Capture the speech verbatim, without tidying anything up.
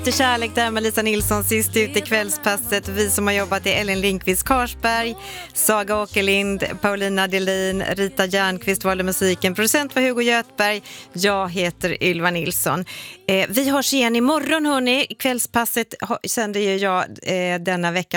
Till kärlek där med Lisa Nilsson sist ut i kvällspasset. Vi som har jobbat är Ellen Lindqvist Karsberg, Saga Åkerlind, Paulina Delin, Rita Järnqvist valde musiken. Producent var Hugo Götberg. Jag heter Ylva Nilsson. Eh, vi hörs igen imorgon hörni. Kvällspasset sänder ju jag eh, denna vecka